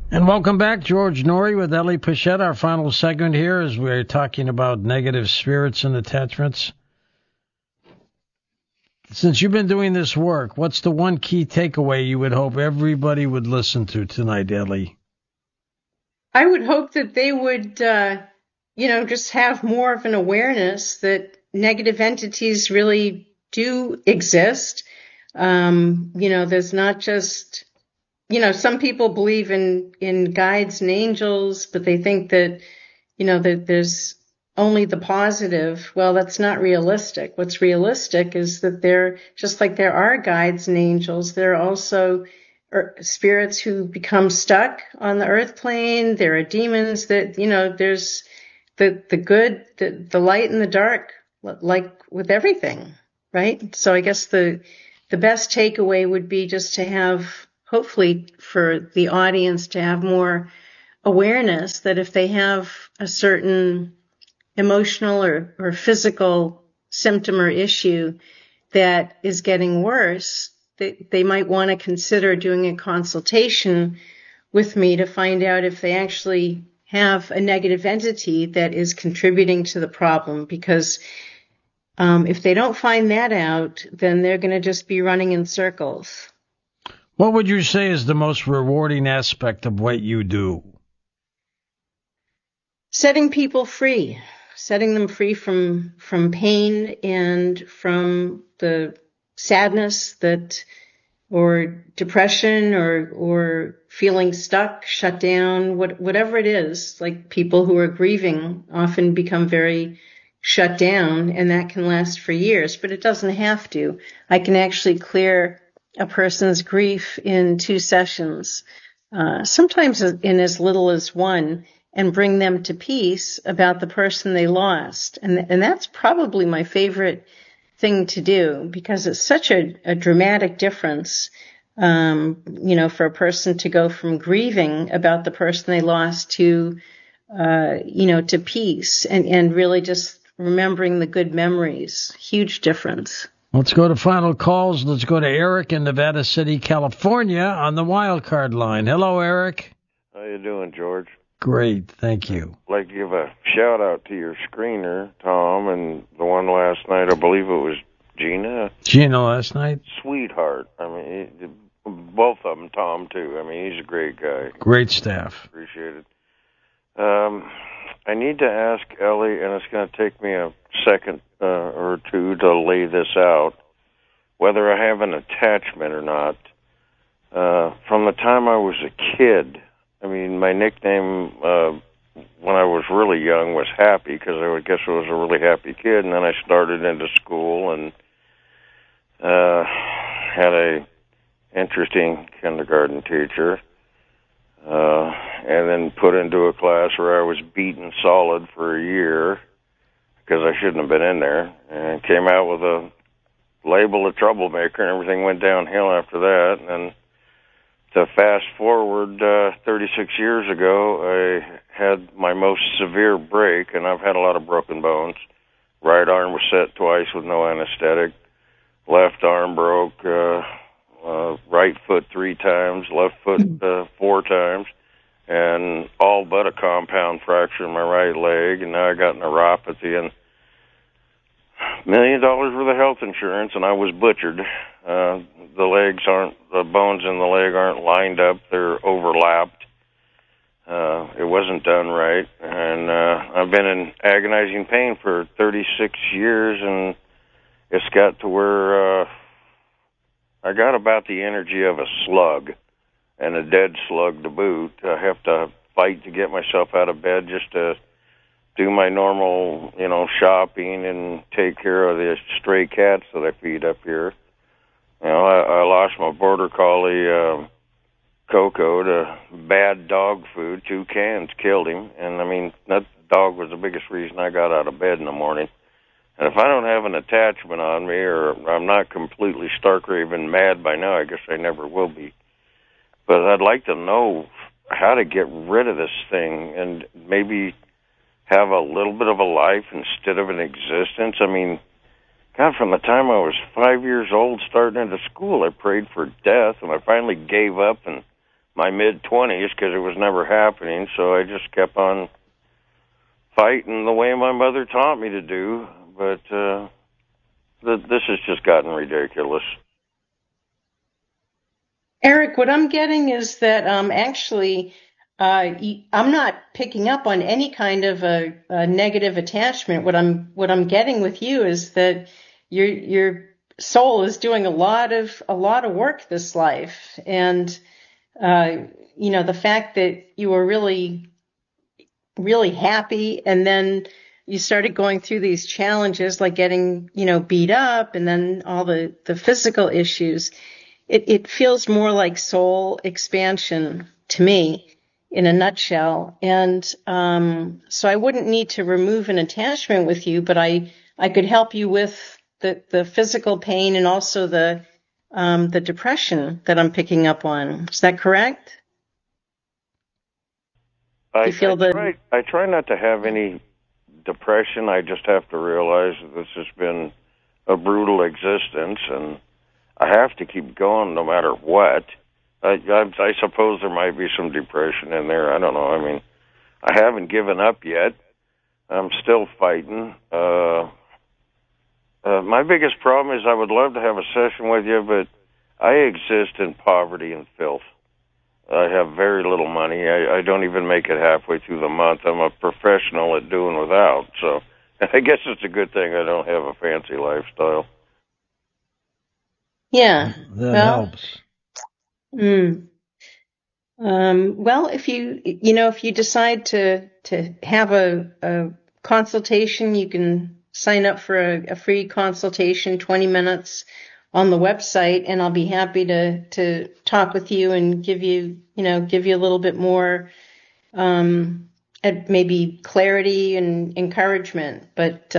And welcome back, George Norrie with Ellie Pichette. Our final segment here is we're talking about negative spirits and attachments. Since you've been doing this work, what's the one key takeaway you would hope everybody would listen to tonight, Ellie? I would hope that they would, just have more of an awareness that negative entities really do exist. There's not just, some people believe in guides and angels, but they think that, that there's only the positive. Well, that's not realistic. What's realistic is that there, just like there are guides and angels, there are also spirits who become stuck on the earth plane. There are demons that, there's the good, the light and the dark, like with everything, right? So I guess the best takeaway would be just to have, hopefully for the audience to have more awareness that if they have a certain emotional or physical symptom or issue that is getting worse, they might want to consider doing a consultation with me to find out if they actually have a negative entity that is contributing to the problem. Because if they don't find that out, then they're going to just be running in circles. What would you say is the most rewarding aspect of what you do? Setting people free, setting them free from pain and from the sadness that, or depression or feeling stuck, shut down, whatever it is. Like people who are grieving often become very shut down, and that can last for years, but it doesn't have to. I can actually clear a person's grief in 2 sessions, sometimes in as little as 1, and bring them to peace about the person they lost. And that's probably my favorite thing to do, because it's such a dramatic difference, for a person to go from grieving about the person they lost to, to peace and really just remembering the good memories. Huge difference. Let's go to final calls. Let's go to Eric in Nevada City, California on the wild card line. Hello, Eric. How you doing, George? Great, thank you. I'd like to give a shout-out to your screener, Tom, and the one last night, I believe it was Gina. Gina last night? Sweetheart. I mean, both of them, Tom, too. I mean, he's a great guy. Great staff. Appreciate it. I need to ask Ellie, and it's going to take me a second or two to lay this out, whether I have an attachment or not. From the time I was a kid, I mean, my nickname when I was really young was Happy, because I would guess I was a really happy kid, and then I started into school and had a interesting kindergarten teacher, and then put into a class where I was beaten solid for a year because I shouldn't have been in there, and came out with a label of troublemaker, and everything went downhill after that. And to fast forward 36 years ago, I had my most severe break, and I've had a lot of broken bones. Right arm was set twice with no anesthetic. Left arm broke. Right foot 3 times. Left foot 4 times. And all but a compound fracture in my right leg. And now I got neuropathy and $1 million worth of health insurance, and I was butchered. The bones in the leg aren't lined up. They're overlapped. It wasn't done right. And I've been in agonizing pain for 36 years, and it's got to where I got about the energy of a slug, and a dead slug to boot. I have to fight to get myself out of bed just to do my normal, shopping and take care of the stray cats that I feed up here. I lost my border collie, Coco, to bad dog food. 2 cans killed him. And, I mean, that dog was the biggest reason I got out of bed in the morning. And if I don't have an attachment on me, or I'm not completely stark raving mad by now, I guess I never will be. But I'd like to know how to get rid of this thing and maybe have a little bit of a life instead of an existence. I mean, God, from the time I was 5 years old starting into school, I prayed for death, and I finally gave up, and my mid-20s because it was never happening, so I just kept on fighting the way my mother taught me to do, but this has just gotten ridiculous. Eric, what I'm getting is that actually I'm not picking up on any kind of a negative attachment. What I'm getting with you is that your soul is doing a lot of work this life, and the fact that you were really happy, and then you started going through these challenges like getting beat up, and then all the physical issues. It feels more like soul expansion to me in a nutshell. And so I wouldn't need to remove an attachment with you, but I could help you with the physical pain and also the depression that I'm picking up on. Is that correct? I try not to have any depression. I just have to realize that this has been a brutal existence, and I have to keep going no matter what. I suppose there might be some depression in there. I don't know. I mean, I haven't given up yet. I'm still fighting. My biggest problem is I would love to have a session with you, but I exist in poverty and filth. I have very little money. I don't even make it halfway through the month. I'm a professional at doing without. So I guess it's a good thing I don't have a fancy lifestyle. Yeah, that helps. Well, if you decide to have a consultation, you can sign up for a free consultation, 20 minutes on the website, and I'll be happy to talk with you and give you a little bit more, maybe clarity and encouragement. But,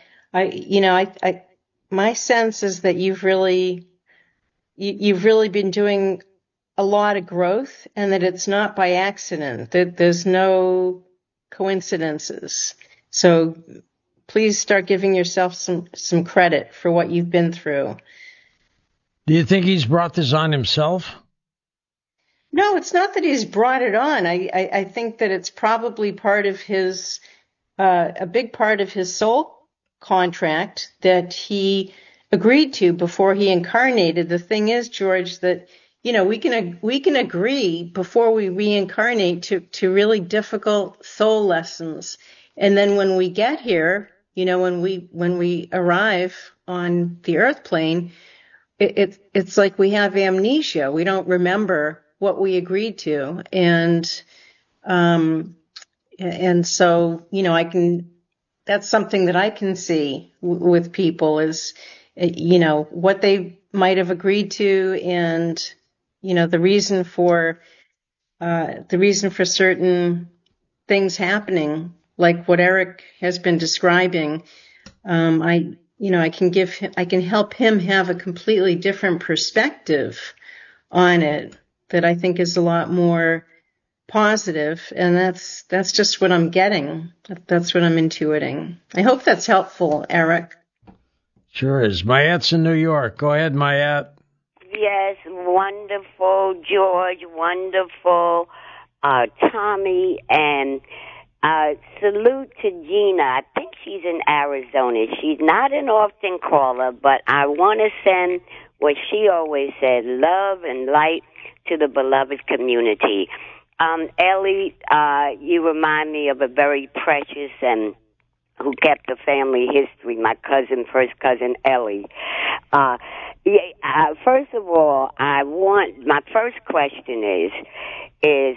my sense is that you've really been doing a lot of growth, and that it's not by accident, that there's no coincidences. So please start giving yourself some credit for what you've been through. Do you think he's brought this on himself? No, it's not that he's brought it on. I think that it's probably part of his, a big part of his soul contract that he agreed to before he incarnated. The thing is, George, that we can agree before we reincarnate to really difficult soul lessons, and then when we get here, when we arrive on the earth plane, it's like we have amnesia. We don't remember what we agreed to, and so that's something that I can see with people is what they might have agreed to, and the reason for certain things happening, like what Eric has been describing. I can help him have a completely different perspective on it that I think is a lot more positive, and that's just what I'm getting. That's what I'm intuiting. I hope that's helpful, Eric. Sure is. Mayatte's in New York. Go ahead, Mayette. Yes, wonderful, George, wonderful, Tommy, and salute to Gina. I think she's in Arizona. She's not an often caller, but I want to send what she always said, love and light to the beloved community. Ellie, you remind me of a very precious and who kept the family history, my first cousin Ellie. First of all, my first question is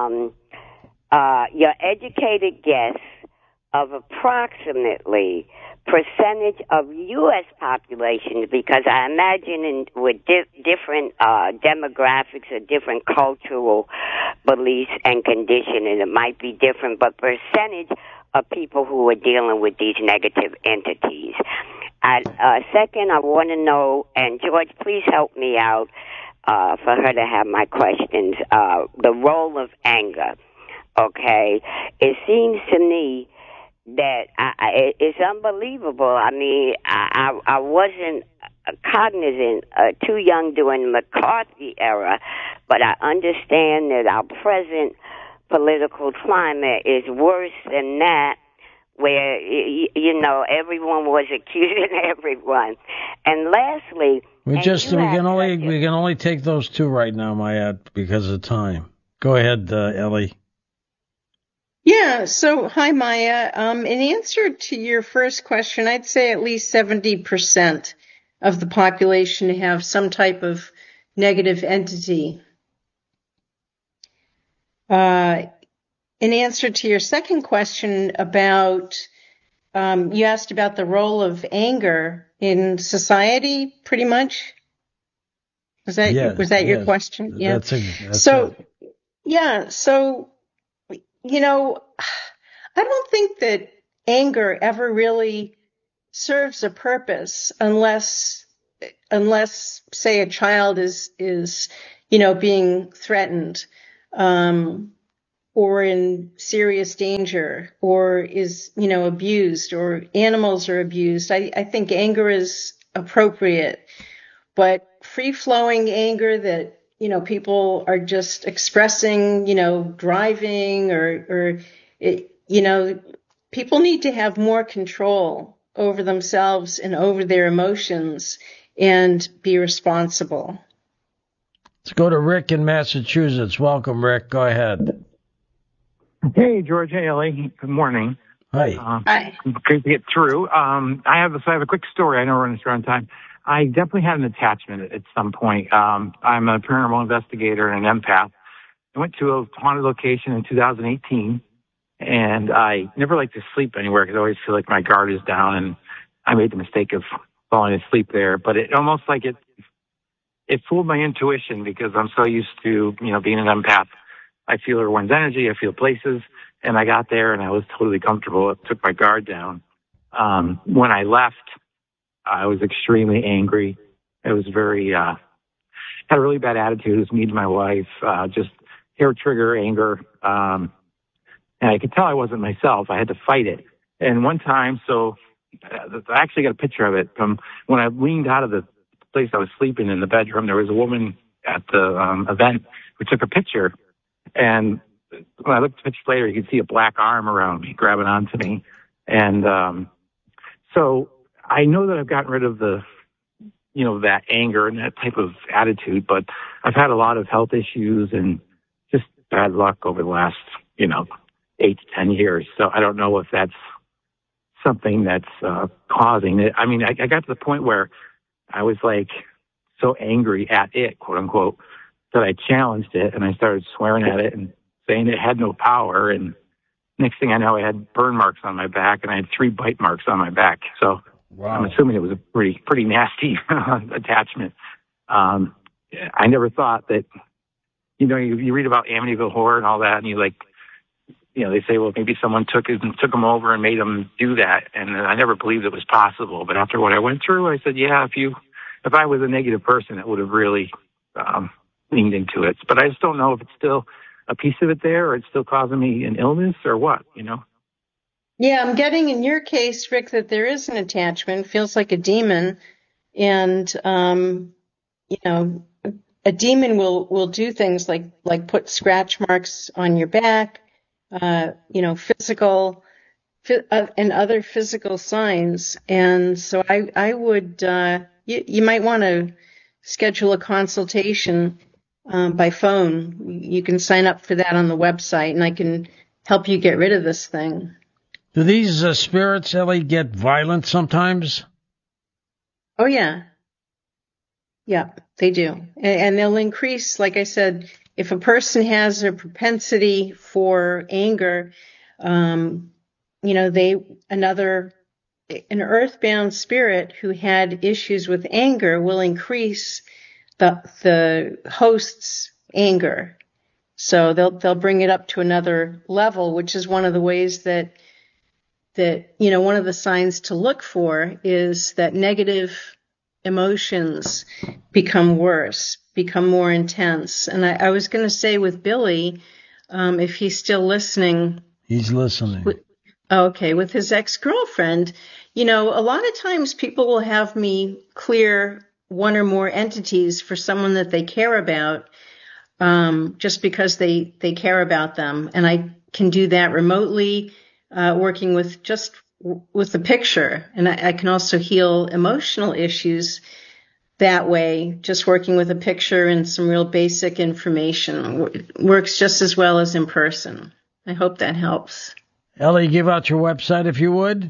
your educated guess of approximately percentage of U.S. population, because I imagine with different demographics or different cultural beliefs and conditioning, it might be different, but percentage of people who are dealing with these negative entities. Second, I want to know, and George, please help me out for her to have my questions, the role of anger. Okay? It seems to me that it's unbelievable. I mean, I wasn't cognizant, too young during the McCarthy era, but I understand that our present political climate is worse than that, where, you know, everyone was accusing everyone. And lastly, we can only take those two right now, Mayat, because of time. Go ahead, Ellie. Yeah, so hi, Maya. In answer to your first question, I'd say at least 70% of the population have some type of negative entity. In answer to your second question about, you asked about the role of anger in society, pretty much. Was that your question? Yeah. So, you know, I don't think that anger ever really serves a purpose unless say a child is, you know, being threatened, or in serious danger, or is, you know, abused, or animals are abused. I think anger is appropriate, but free-flowing anger that, you know, people are just expressing, you know, driving or you know, people need to have more control over themselves and over their emotions and be responsible. Let's go to Rick in Massachusetts. Welcome, Rick. Go ahead. Hey, George. Hey, Ellie. Good morning. Hi. Hi. Great to get through. I have a quick story. I know we're running short on time. I definitely had an attachment at some point. I'm a paranormal investigator and an empath. I went to a haunted location in 2018, and I never like to sleep anywhere because I always feel like my guard is down, and I made the mistake of falling asleep there. But it almost like it fooled my intuition because I'm so used to, you know, being an empath. I feel everyone's energy. I feel places. And I got there, and I was totally comfortable. It took my guard down. When I left, I was extremely angry. It was had a really bad attitude. It was me to my wife, just hair trigger anger. And I could tell I wasn't myself. I had to fight it. And one time, I actually got a picture of it from when I leaned out of the place I was sleeping in the bedroom. There was a woman at the event who took a picture. And when I looked at the picture later, you could see a black arm around me, grabbing onto me. And so I know that I've gotten rid of that anger and that type of attitude, but I've had a lot of health issues and just bad luck over the last, 8 to 10 years. So I don't know if that's something that's causing it. I mean, I got to the point where I was like so angry at it, quote unquote, that I challenged it and I started swearing at it and saying it had no power. And next thing I know, I had burn marks on my back and I had 3 bite marks on my back. So wow. I'm assuming it was a pretty nasty attachment. I never thought that, you read about Amityville Horror and all that, and they say, well, maybe someone took them over and made them do that. And I never believed it was possible. But after what I went through, I said, yeah, if I was a negative person, it would have really leaned into it. But I just don't know if it's still a piece of it there or it's still causing me an illness or what, Yeah, I'm getting in your case, Rick, that there is an attachment. It feels like a demon. And, a demon will do things like put scratch marks on your back, physical and other physical signs. And so I would, you might want to schedule a consultation by phone. You can sign up for that on the website, and I can help you get rid of this thing. Do these spirits, Ellie, get violent sometimes? Oh, yeah. Yeah, they do. And they'll increase, like I said, if a person has a propensity for anger, an earthbound spirit who had issues with anger will increase the host's anger. So they'll bring it up to another level, which is one of the ways that one of the signs to look for is that negative emotions become worse, become more intense. And I was going to say with Billy, if he's still listening. He's listening. Okay. With his ex-girlfriend, You know, a lot of times people will have me clear one or more entities for someone that they care about, just because they care about them. And I can do that remotely, working with the picture. And I can also heal emotional issues that way, just working with a picture and some real basic information. Works just as well as in person. I hope that helps. Ellie, give out your website if you would.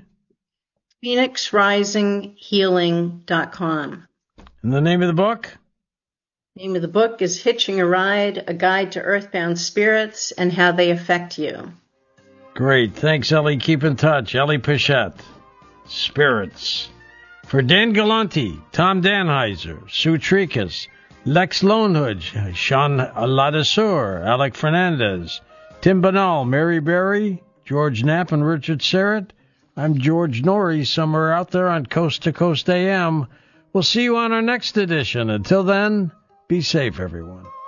PhoenixRisingHealing.com. And the name of the book? Name of the book is Hitching a Ride, A Guide to Earthbound Spirits and How They Affect You. Great. Thanks, Ellie. Keep in touch. Ellie Pichette. Spirits. For Dan Galanti, Tom Danheiser, Sue Trikas, Lex Lonehood, Sean Ladesseur, Alec Fernandez, Tim Banal, Mary Berry, George Knapp, and Richard Serrett, I'm George Norrie, somewhere out there on Coast to Coast AM. We'll see you on our next edition. Until then, be safe, everyone.